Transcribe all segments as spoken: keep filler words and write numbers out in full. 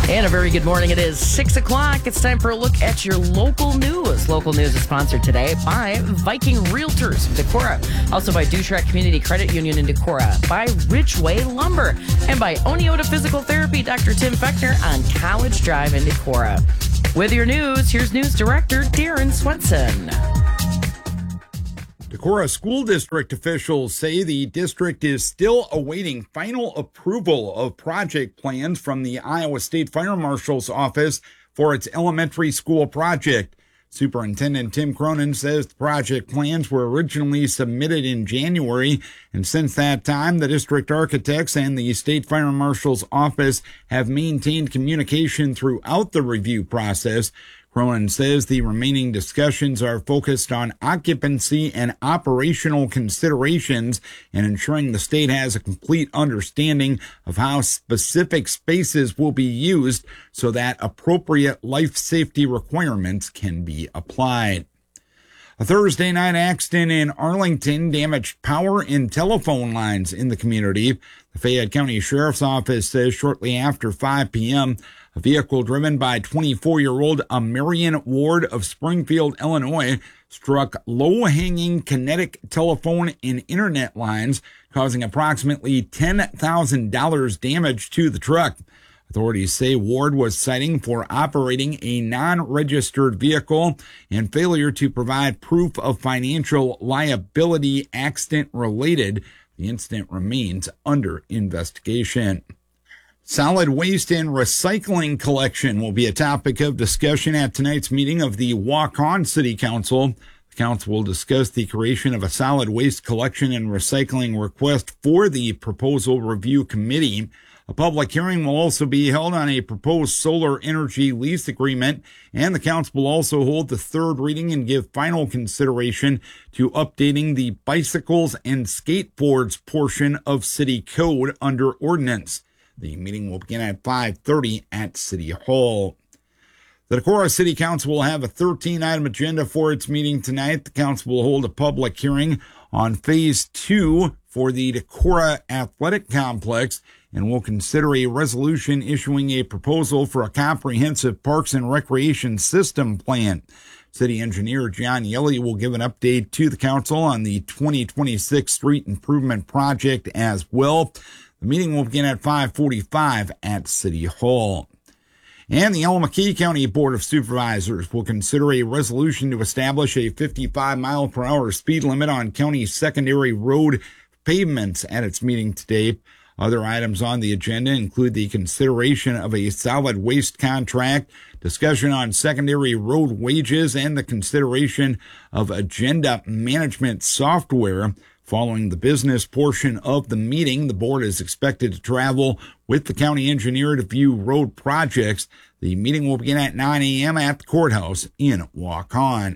And a very good morning. It is six o'clock. It's time for a look at your local news. Local news is sponsored today by Viking Realtors of Decorah, also by Dushrek Community Credit Union in Decorah, by Ridgeway Lumber, and by Oneota Physical Therapy, Doctor Tim Fechner on College Drive in Decorah. With your news, here's News Director Darren Swenson. Decorah School District officials say the district is still awaiting final approval of project plans from the Iowa State Fire Marshal's office for its elementary school project. Superintendent Tim Cronin says the project plans were originally submitted in January, and since that time, the district architects and the State Fire Marshal's office have maintained communication throughout the review process. Cronin says the remaining discussions are focused on occupancy and operational considerations and ensuring the state has a complete understanding of how specific spaces will be used so that appropriate life safety requirements can be applied. A Thursday night accident in Arlington damaged power and telephone lines in the community. The Fayette County Sheriff's Office says shortly after five p.m., a vehicle driven by twenty-four-year-old Marion Ward of Springfield, Illinois, struck low-hanging kinetic telephone and internet lines, causing approximately ten thousand dollars damage to the truck. Authorities say Ward was citing for operating a non-registered vehicle and failure to provide proof of financial liability accident-related. The incident remains under investigation. Solid waste and recycling collection will be a topic of discussion at tonight's meeting of the Waukon City Council. The council will discuss the creation of a solid waste collection and recycling request for the proposal review committee. A public hearing will also be held on a proposed solar energy lease agreement, and the council will also hold the third reading and give final consideration to updating the bicycles and skateboards portion of city code under ordinance. The meeting will begin at five thirty at City Hall. The Decorah City Council will have a thirteen-item agenda for its meeting tonight. The council will hold a public hearing on Phase two for the Decorah Athletic Complex and will consider a resolution issuing a proposal for a comprehensive parks and recreation system plan. City Engineer John Yelly will give an update to the council on the twenty twenty-six street improvement project as well. The meeting will begin at five forty-five at City Hall. And the Elma-Key County Board of Supervisors will consider a resolution to establish a fifty-five mile per hour speed limit on county secondary road pavements at its meeting today. Other items on the agenda include the consideration of a solid waste contract, discussion on secondary road wages, and the consideration of agenda management software. Following the business portion of the meeting, the board is expected to travel with the county engineer to view road projects. The meeting will begin at nine a.m. at the courthouse in Waukon.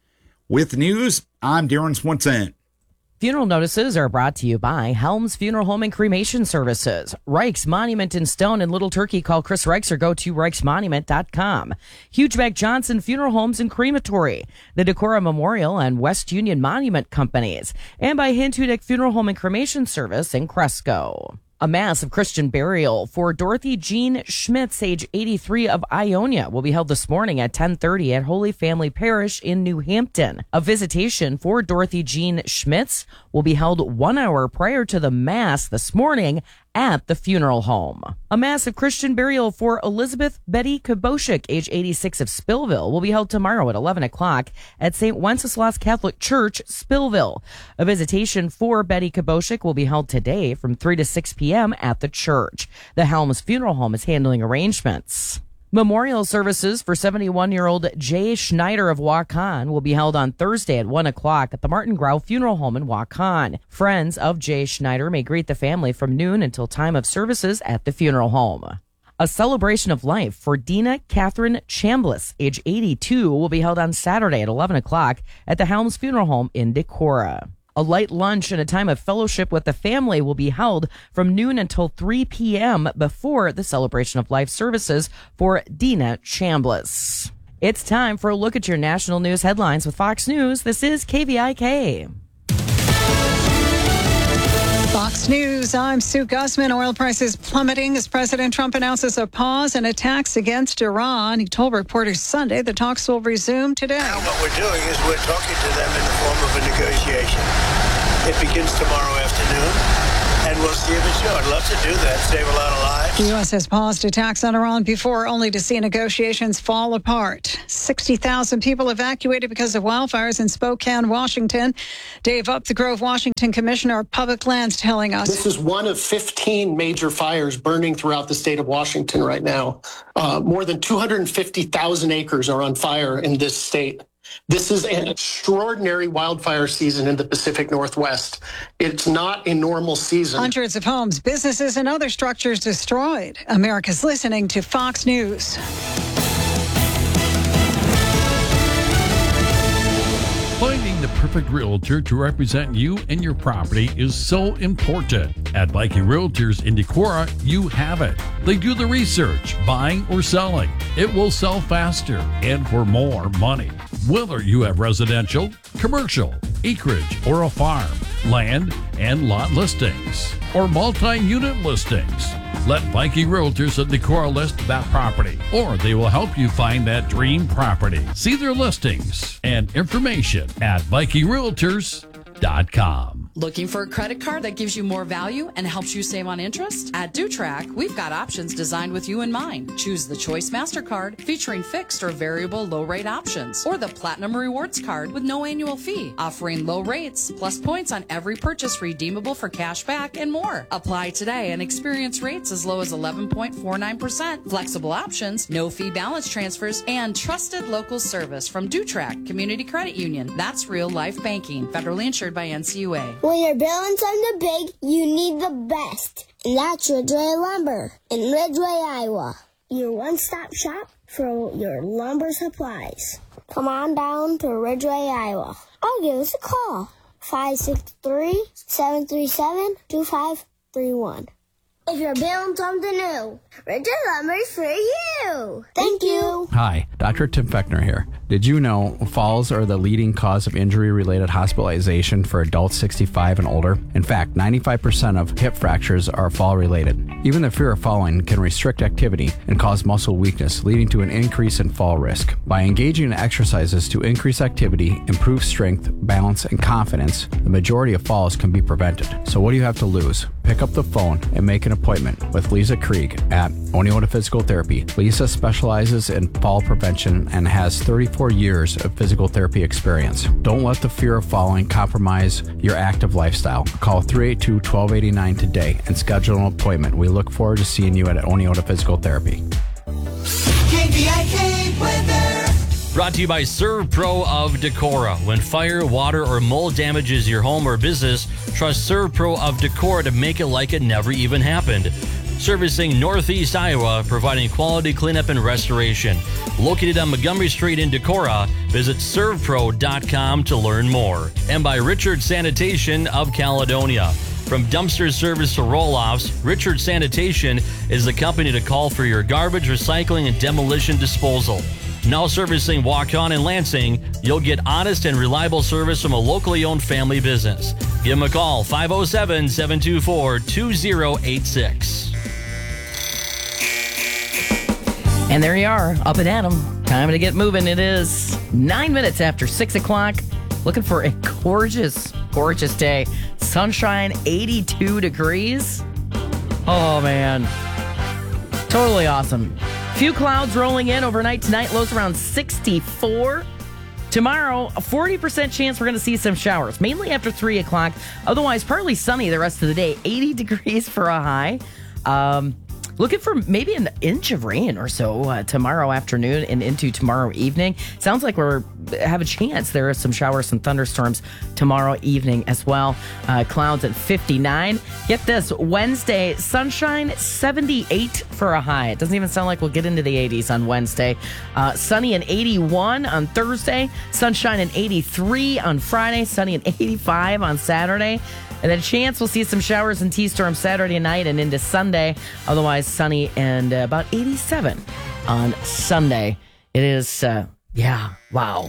With news, I'm Darren Swenson. Funeral notices are brought to you by Helms Funeral Home and Cremation Services, Reich's Monument in Stone and Little Turkey. Call Chris Reichs or go to reichs monument dot com. Hugeback Johnson Funeral Homes and Crematory, the Decorah Memorial and West Union Monument Companies, and by Hintudick Funeral Home and Cremation Service in Cresco. A mass of Christian burial for Dorothy Jean Schmitz, age eighty-three, of Ionia, will be held this morning at ten thirty at Holy Family Parish in New Hampton. A visitation for Dorothy Jean Schmitz will be held one hour prior to the mass this morning at the funeral home. A mass of Christian burial for Elizabeth Betty Kaboshik, age eighty-six, of Spillville, will be held tomorrow at eleven o'clock at Saint Wenceslas Catholic Church, Spillville. A visitation for Betty Kaboshik will be held today from three to six p.m. at the church. The Helms Funeral Home is handling arrangements. Memorial services for seventy-one-year-old Jay Schneider of Waukon will be held on Thursday at one o'clock at the Martin Grau Funeral Home in Waukon. Friends of Jay Schneider may greet the family from noon until time of services at the funeral home. A celebration of life for Dina Catherine Chambliss, age eighty-two, will be held on Saturday at eleven o'clock at the Helms Funeral Home in Decorah. A light lunch and a time of fellowship with the family will be held from noon until three p.m. before the celebration of life services for Dina Chambliss. It's time for a look at your national news headlines with Fox News. This is K V I K. Fox News, I'm Sue Gussman. Oil prices plummeting as President Trump announces a pause in attacks against Iran. He told reporters Sunday the talks will resume today. Now what we're doing is we're talking to them in the form of a negotiation. It begins tomorrow afternoon, and we'll see if it's good. I'd love to do that, save a lot of lives. The U S has paused attacks on Iran before, only to see negotiations fall apart. sixty thousand people evacuated because of wildfires in Spokane, Washington. Dave Up, the Grove, Washington Commissioner of Public Lands, telling us. This is one of fifteen major fires burning throughout the state of Washington right now. Uh, more than two hundred fifty thousand acres are on fire in this state. This is an extraordinary wildfire season in the Pacific Northwest. It's not a normal season. Hundreds of homes, businesses, and other structures destroyed. America's listening to Fox News. Finding the perfect realtor to represent you and your property is so important. At Viking Realtors in Decorah, you have it. They do the research, buying or selling. It will sell faster and for more money. Whether you have residential, commercial, acreage, or a farm, land and lot listings, or multi-unit listings, let Viking Realtors at Decorah list that property, or they will help you find that dream property. See their listings and information at Viking Realtors dot com. Looking for a credit card that gives you more value and helps you save on interest? At DuTrack, we've got options designed with you in mind. Choose the Choice MasterCard featuring fixed or variable low rate options, or the Platinum Rewards Card with no annual fee, offering low rates plus points on every purchase redeemable for cash back and more. Apply today and experience rates as low as eleven point four nine percent. Flexible options, no fee balance transfers, and trusted local service from DuTrack Community Credit Union. That's real life banking. Federally insured by N C U A. When you're building something big, you need the best. And that's Ridgeway Lumber in Ridgeway, Iowa. Your one-stop shop for your lumber supplies. Come on down to Ridgeway, Iowa. Or give us a call. five six three, seven three seven, two five three one. If you're building something new, Ridgeway Lumber is for you. Thank you. Hi, Doctor Tim Fechner here. Did you know falls are the leading cause of injury-related hospitalization for adults sixty-five and older? In fact, ninety-five percent of hip fractures are fall-related. Even the fear of falling can restrict activity and cause muscle weakness, leading to an increase in fall risk. By engaging in exercises to increase activity, improve strength, balance, and confidence, the majority of falls can be prevented. So what do you have to lose? Pick up the phone and make an appointment with Lisa Krieg at Oneota Physical Therapy. Lisa specializes in fall prevention and has thirty-four years of physical therapy experience. Don't let the fear of falling compromise your active lifestyle. Call three eight two, one two eight nine today and schedule an appointment. We look forward to seeing you at Oneota Physical Therapy. K V I K weather. Brought to you by ServPro of Decorah. When fire, water, or mold damages your home or business, trust ServPro of Decorah to make it like it never even happened. Servicing Northeast Iowa, providing quality cleanup and restoration. Located on Montgomery Street in Decorah, visit serv pro dot com to learn more. And by Richard Sanitation of Caledonia. From dumpster service to roll-offs, Richard Sanitation is the company to call for your garbage, recycling, and demolition disposal. Now servicing Waukon and Lansing, you'll get honest and reliable service from a locally owned family business. Give them a call, five oh seven, seven two four, two oh eight six. And there you are, up and at 'em. Time to get moving. It is nine minutes after six o'clock. Looking for a gorgeous, gorgeous day. Sunshine, eighty-two degrees. Oh, man. Totally awesome. Few clouds rolling in overnight tonight. Lows around sixty-four. Tomorrow, a forty percent chance we're going to see some showers, mainly after three o'clock. Otherwise, partly sunny the rest of the day. eighty degrees for a high. Um, looking for maybe an inch of rain or so uh, tomorrow afternoon and into tomorrow evening. Sounds like we're have a chance there are some showers, some thunderstorms tomorrow evening as well. Uh, clouds at fifty-nine. Get this, Wednesday, sunshine, seventy-eight for a high. It doesn't even sound like we'll get into the eighties on Wednesday. Uh, sunny and eighty-one on Thursday. Sunshine and eighty-three on Friday. Sunny and eighty-five on Saturday. And then a chance we'll see some showers and T-storms Saturday night and into Sunday. Otherwise, sunny and uh, about eighty-seven on Sunday. It is... Uh, Yeah, wow.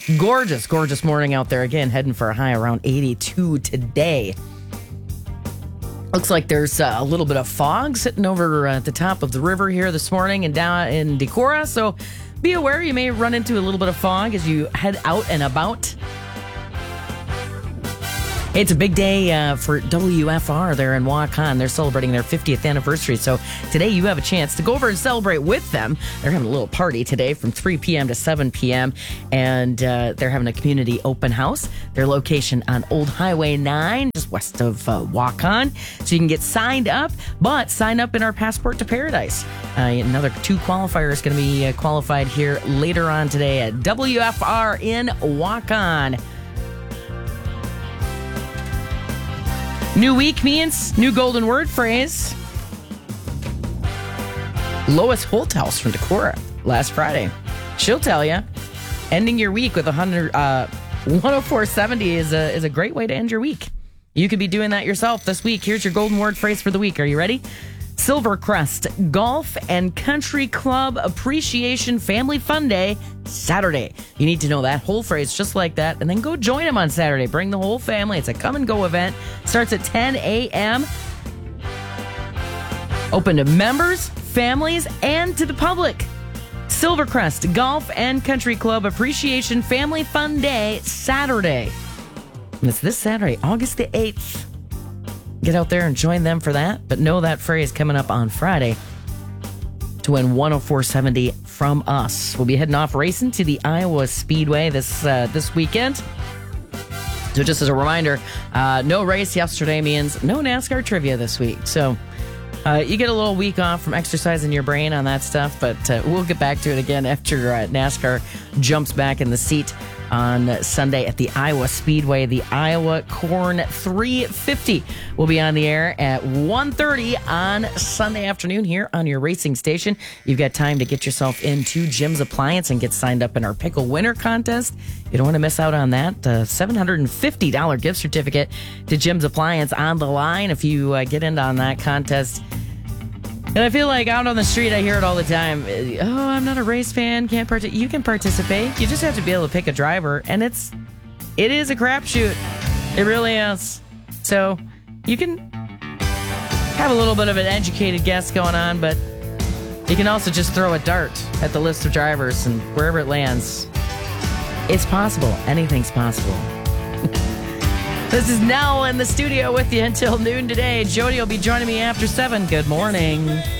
Gorgeous, gorgeous morning out there. Again, heading for a high around eighty-two today. Looks like there's uh, a little bit of fog sitting over uh, at the top of the river here this morning and down in Decorah. So be aware you may run into a little bit of fog as you head out and about. It's a big day uh, for W F R there in Waukon. They're celebrating their fiftieth anniversary. So today you have a chance to go over and celebrate with them. They're having a little party today from three p.m. to seven p.m. And uh, they're having a community open house. Their location on Old Highway nine, just west of uh, Waukon. So you can get signed up, but sign up in our Passport to Paradise. Uh, another two qualifiers going to be uh, qualified here later on today at W F R in Waukon. New week means new golden word phrase. Lois Holthouse from Decorah last Friday. She'll tell you, ending your week with one hundred, uh, one oh four seventy is a, is a great way to end your week. You could be doing that yourself this week. Here's your golden word phrase for the week. Are you ready? Silvercrest Golf and Country Club Appreciation Family Fun Day, Saturday. You need to know that whole phrase just like that, and then go join them on Saturday. Bring the whole family. It's a come-and-go event. Starts at ten a.m. Open to members, families, and to the public. Silvercrest Golf and Country Club Appreciation Family Fun Day, Saturday. And it's this Saturday, August the eighth. Get out there and join them for that. But know that phrase coming up on Friday to win one oh four seventy from us. We'll be heading off racing to the Iowa Speedway this uh, this weekend. So just as a reminder, uh, no race yesterday means no NASCAR trivia this week. So uh, you get a little week off from exercising your brain on that stuff. But uh, we'll get back to it again after uh, NASCAR jumps back in the seat on Sunday at the Iowa Speedway. The Iowa Corn three fifty will be on the air at one thirty on Sunday afternoon here on your racing station. You've got time to get yourself into Jim's Appliance and get signed up in our Pickle Winner contest. You don't want to miss out on that. The seven hundred fifty dollars gift certificate to Jim's Appliance on the line if you uh, get in on that contest. And I feel like out on the street, I hear it all the time. Oh, I'm not a race fan. Can't participate. You can participate. You just have to be able to pick a driver. And it's, it is a crapshoot. It really is. So you can have a little bit of an educated guess going on, but you can also just throw a dart at the list of drivers and wherever it lands. It's possible. Anything's possible. This is Nell in the studio with you until noon today. Jody will be joining me after seven. Good morning.